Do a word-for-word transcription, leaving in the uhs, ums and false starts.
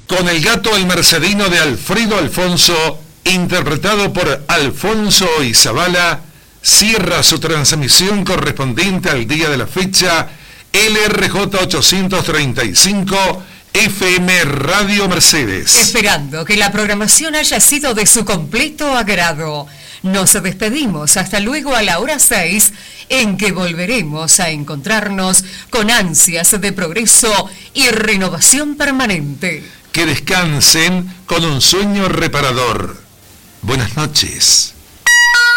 Con el gato el mercedino de Alfredo Alfonso, interpretado por Alfonso Izabala, cierra su transmisión correspondiente al día de la fecha L R J ochocientos treinta y cinco F M Radio Mercedes. Esperando que la programación haya sido de su completo agrado, nos despedimos hasta luego a la hora seis, en que volveremos a encontrarnos con ansias de progreso y renovación permanente. Que descansen con un sueño reparador. Buenas noches.